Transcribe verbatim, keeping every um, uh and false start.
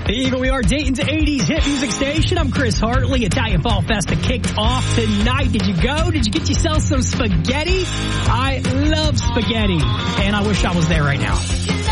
Here we are, Dayton's eighties hit music station. I'm Chris Hartley. Italian Fall Festa kicked off tonight. Did you go? Did you get yourself some spaghetti? I love spaghetti, and I wish I was there right now.